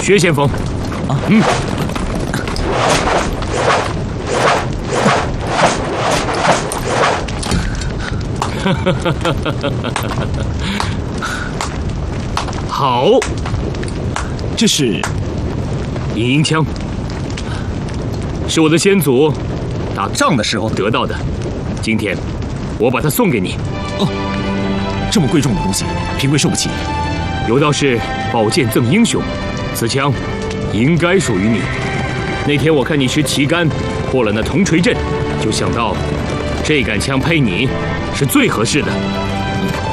薛先锋。 啊， 好， 这是银鹰枪，是我的先祖打仗的时候得到的。今天我把它送给你。 哦，这么贵重的东西，平贵受不起。 有道是宝剑赠英雄，此枪应该属于你。那天我看你持旗杆破了那铜锤阵，就想到这杆枪配你是最合适的。